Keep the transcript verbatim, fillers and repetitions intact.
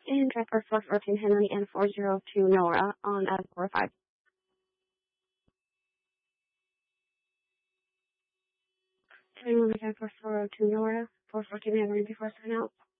And Trapper four fourteen Henry and four zero two Nora on uh, four five. Anyone again for four zero two Nora, four fourteen Henry before sign out?